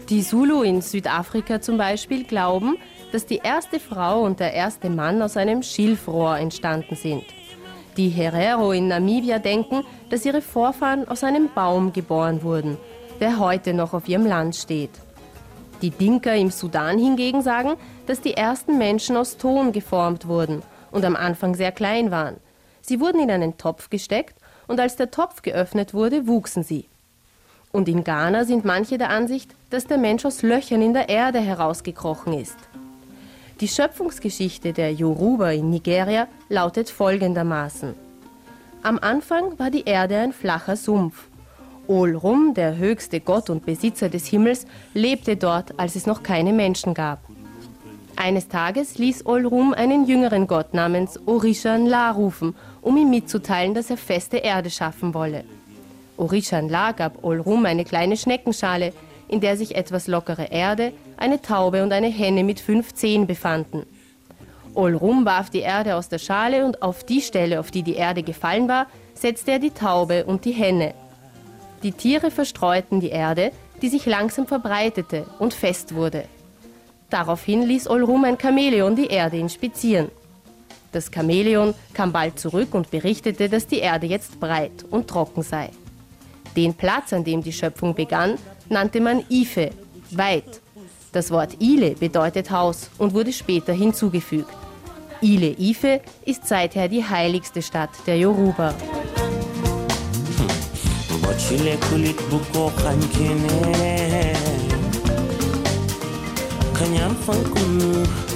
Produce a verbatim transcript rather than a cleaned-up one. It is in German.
Die Zulu in Südafrika zum Beispiel glauben, dass die erste Frau und der erste Mann aus einem Schilfrohr entstanden sind. Die Herero in Namibia denken, dass ihre Vorfahren aus einem Baum geboren wurden, der heute noch auf ihrem Land steht. Die Dinka im Sudan hingegen sagen, dass die ersten Menschen aus Ton geformt wurden und am Anfang sehr klein waren. Sie wurden in einen Topf gesteckt und als der Topf geöffnet wurde, wuchsen sie. Und in Ghana sind manche der Ansicht, dass der Mensch aus Löchern in der Erde herausgekrochen ist. Die Schöpfungsgeschichte der Yoruba in Nigeria lautet folgendermaßen. Am Anfang war die Erde ein flacher Sumpf. Ol-Rum, der höchste Gott und Besitzer des Himmels, lebte dort, als es noch keine Menschen gab. Eines Tages ließ Ol-Rum einen jüngeren Gott namens Orisha-Nla rufen, um ihm mitzuteilen, dass er feste Erde schaffen wolle. Orisha-Nla gab Ol-Rum eine kleine Schneckenschale, in der sich etwas lockere Erde, eine Taube und eine Henne mit fünf Zehen befanden. Ol-Rum warf die Erde aus der Schale und auf die Stelle, auf die die Erde gefallen war, setzte er die Taube und die Henne. Die Tiere verstreuten die Erde, die sich langsam verbreitete und fest wurde. Daraufhin ließ Ol-Rum ein Chamäleon die Erde inspizieren. Das Chamäleon kam bald zurück und berichtete, dass die Erde jetzt breit und trocken sei. Den Platz, an dem die Schöpfung begann, nannte man Ife, weit. Das Wort Ile bedeutet Haus und wurde später hinzugefügt. Ile Ife ist seither die heiligste Stadt der Yoruba.